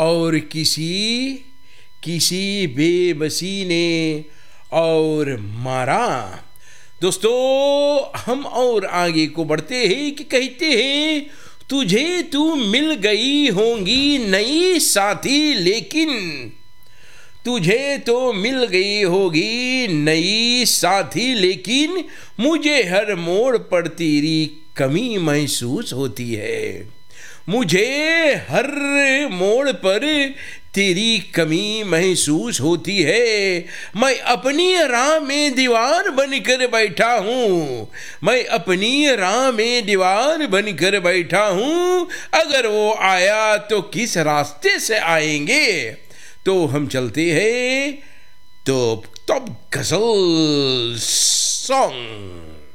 और किसी किसी बेबसी ने और मारा। दोस्तों, हम और आगे को बढ़ते हैं कि कहते हैं, तुझे तू मिल गई होंगी नई साथी, लेकिन तुझे तो मिल गई होगी नई साथी, लेकिन मुझे हर मोड़ पर तेरी कमी महसूस होती है। मुझे हर मोड़ पर तेरी कमी महसूस होती है। मैं अपनी राह में दीवार बनकर बैठा हूँ, मैं अपनी राह में दीवार बनकर बैठा हूँ। अगर वो आया तो किस रास्ते से आएंगे? तो हम चलते हैं तो तब गजल सॉन्ग।